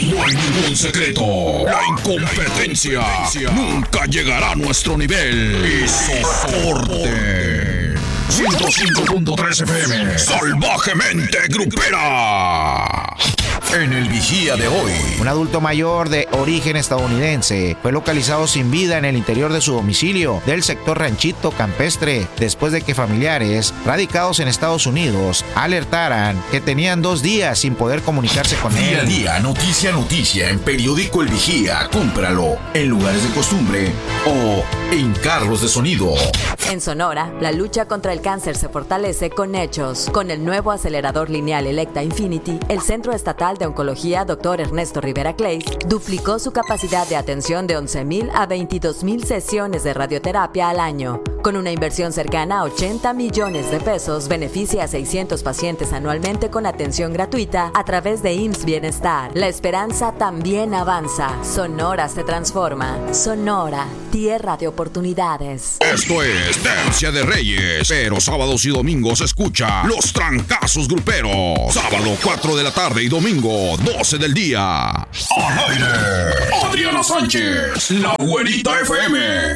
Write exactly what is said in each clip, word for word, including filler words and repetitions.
No hay ningún secreto. La incompetencia nunca llegará a nuestro nivel. Y soporte. ciento cinco punto tres F M. Salvajemente grupera. En el Vigía de hoy. Un adulto mayor de origen estadounidense fue localizado sin vida en el interior de su domicilio del sector Ranchito Campestre después de que familiares radicados en Estados Unidos alertaran que tenían dos días sin poder comunicarse con él. Día a día, noticia a noticia en Periódico El Vigía. Cómpralo en lugares de costumbre o en carros de sonido. En Sonora, la lucha contra el cáncer se fortalece con hechos. Con el nuevo acelerador lineal Electa Infinity, el Centro Estatal de Oncología doctor Ernesto Rivera Clays duplicó su capacidad de atención de once mil a veintidós mil sesiones de radioterapia al año. Con una inversión cercana a ochenta millones de pesos, beneficia a seiscientos pacientes anualmente con atención gratuita a través de I M S S Bienestar. La esperanza también avanza. Sonora se transforma. Sonora, tierra de oportunidades. Esto es Tercia de Reyes, pero sábados y domingos escucha Los Trancazos Gruperos. Sábado cuatro de la tarde y domingo doce del día. Al aire, Adriana Sánchez, La Güerita F M.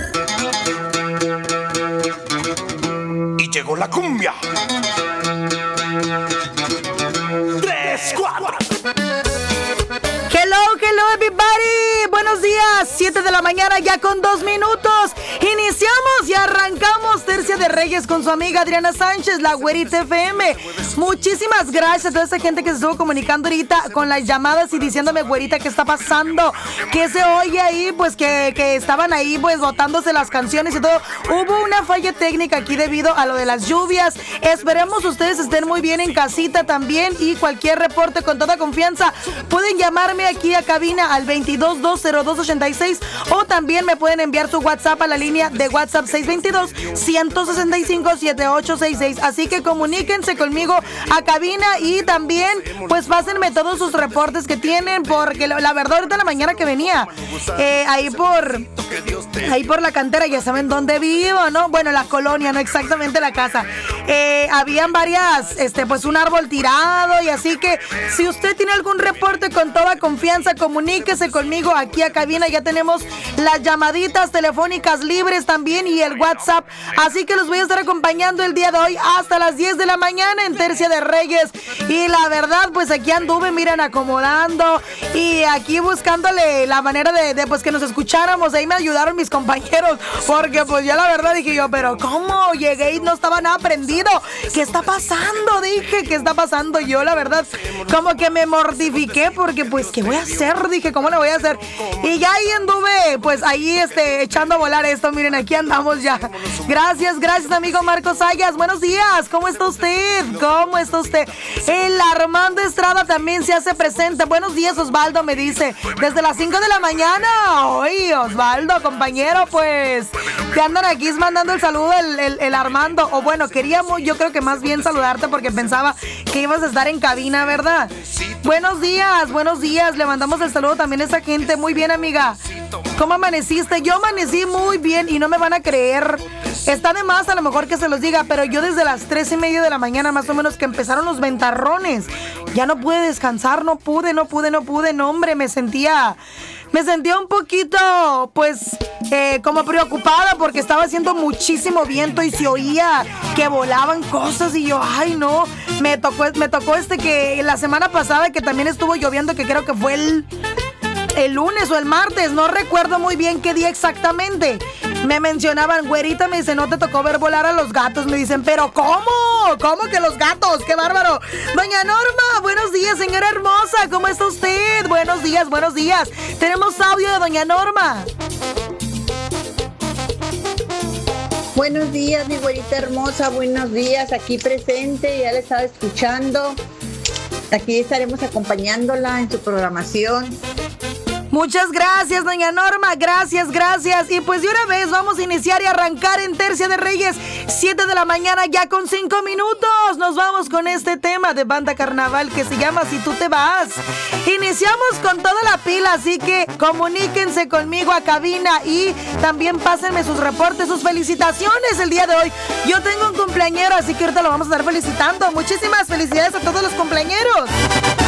Y llegó la cumbia. Tres, cuatro. Hello, hello everybody. Buenos días, siete de la mañana ya con dos minutos. Iniciamos y arrancamos Tercia de Reyes con su amiga Adriana Sánchez, La Güerita F M. Muchísimas gracias a toda esa gente que se estuvo comunicando ahorita con las llamadas y diciéndome, güerita, ¿qué está pasando? ¿Qué se oye ahí? Pues que, que estaban ahí pues botándose las canciones y todo. Hubo una falla técnica aquí debido a lo de las lluvias. Esperemos ustedes estén muy bien en casita también y cualquier reporte con toda confianza pueden llamarme aquí a cabina al veintidós dos cero dos ochenta y seis o también me pueden enviar su WhatsApp a la línea de WhatsApp seis dos dos, uno seis cinco, siete ocho seis seis. Así que comuníquense conmigo a cabina y también pues pásenme todos sus reportes que tienen, porque la, la verdad ahorita en la mañana que venía eh, ahí por ahí por la cantera, ya saben dónde vivo, ¿no? Bueno, la colonia, no exactamente la casa. Eh, habían varias, este, pues un árbol tirado y así que si usted tiene algún reporte con toda confianza, comuníquese conmigo aquí a cabina. Ya tenemos las llamaditas telefónicas libres también y el WhatsApp. Así que los voy a estar acompañando el día de hoy hasta las diez de la mañana en Tercia de Reyes. Y la verdad, pues aquí anduve, miren, acomodando y aquí buscándole la manera de, de pues que nos escucháramos. Ahí me ayudaron mis compañeros, porque pues ya la verdad dije yo, pero ¿cómo? Llegué y no estaba nada prendido. ¿Qué está pasando? Dije, ¿qué está pasando? Yo la verdad como que me mortifiqué porque pues ¿qué voy a hacer? Dije, ¿cómo le voy a hacer? Y ya ahí anduve pues ahí este, echando a volar esto. Miren, aquí andamos ya. Gracias, gracias amigo Marcos Sayas. Buenos días, ¿cómo está usted? ¿Cómo está usted? El Armando Estrada también se hace presente. Buenos días, Osvaldo, me dice. Desde las cinco de la mañana. Oye, Osvaldo, compañero, pues te andan aquí mandando el saludo el, el, el Armando. O bueno, queríamos, yo creo que más bien saludarte porque pensaba que ibas a estar en cabina, ¿verdad? Buenos días, buenos días. Le mandamos el saludo también a esa gente. Muy bien, amiga. ¿Cómo amaneciste? Yo amanecí muy bien y no me van a creer. Está de más a lo mejor que se los diga, pero yo desde las tres y media de la mañana más o menos que empezaron los ventarrones, ya no pude descansar, no pude, no pude, no pude, no hombre, me sentía, me sentía un poquito, pues, eh, como preocupada porque estaba haciendo muchísimo viento y se oía que volaban cosas y yo, ay no, me tocó, me tocó este que la semana pasada que también estuvo lloviendo, que creo que fue el... el lunes o el martes, no recuerdo muy bien qué día exactamente. Me mencionaban, güerita, me dice, no te tocó ver volar a los gatos. Me dicen, pero ¿cómo? ¿Cómo que los gatos? ¡Qué bárbaro! Doña Norma, buenos días, señora hermosa, ¿cómo está usted? Buenos días, buenos días. Tenemos audio de doña Norma. Buenos días, mi güerita hermosa, buenos días, aquí presente, ya la estaba escuchando. Aquí estaremos acompañándola en su programación. Muchas gracias, doña Norma, gracias, gracias. Y pues de una vez vamos a iniciar y arrancar en Tercia de Reyes, siete de la mañana ya con cinco minutos. Nos vamos con este tema de Banda Carnaval que se llama Si Tú Te Vas. Iniciamos con toda la pila, así que comuníquense conmigo a cabina y también pásenme sus reportes, sus felicitaciones el día de hoy. Yo tengo un cumpleañero, así que ahorita lo vamos a estar felicitando. Muchísimas felicidades a todos los cumpleañeros.